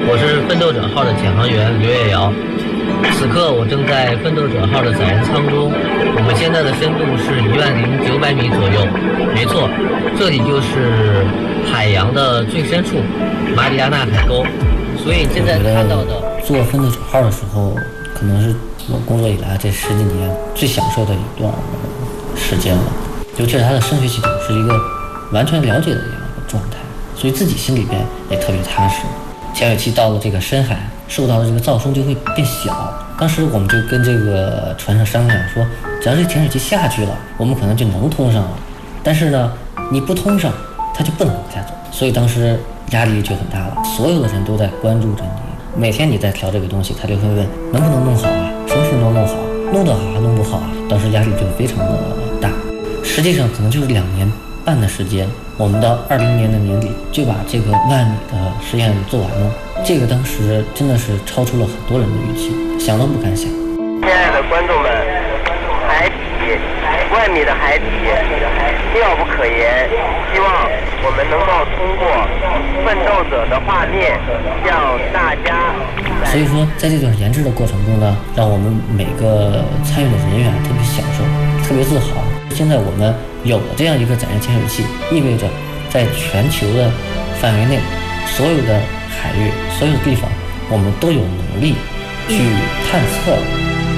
我是奋斗者号的潜航员刘月瑶。此刻我正在奋斗者号的载人舱中，我们现在的深度是10900米左右。没错，这里就是海洋的最深处，马里亚纳海沟。所以现在看到的坐奋斗者号的时候，可能是我工作以来这10几年最享受的一段时间了。尤其是它的声学系统是一个完全了解的一个状态，所以自己心里边也特别踏实。潜水器到了这个深海，受到的这个噪声就会变小。当时我们就跟这个船上商量说，只要这潜水器下去了，我们可能就能通上了。但是呢，你不通上，它就不能往下走。所以当时压力就很大了，所有的人都在关注着你。每天你在调这个东西，他就会问能不能弄好啊，什么时候能弄好，弄得好还弄不好啊。当时压力就非常的大。实际上可能就是2年半的时间，我们到20年的年底就把这个1万米的实验做完了。这个当时真的是超出了很多人的预期，想都不敢想。 亲爱的观众们，海底1万米的海底妙不可言，希望我们能够通过奋斗者的画面向大家。 所以说在这段研制的过程中呢，让我们每个参与的人员特别享受，特别自豪。现在我们有了这样一个载人潜水器，意味着在全球的范围内，所有的海域、所有的地方，我们都有能力去探测